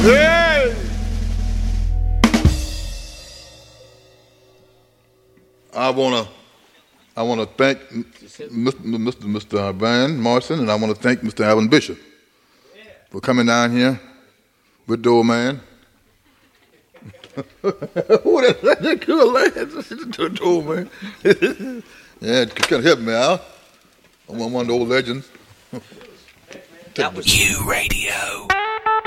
Hey! I wanna thank Mr. Van Morrison, and I want to thank Mr. Alvin Bishop for coming down here with the old man. Who that good lad? The old man. Yeah, it kind of help me out. I'm one of the old legends. That was U Radio.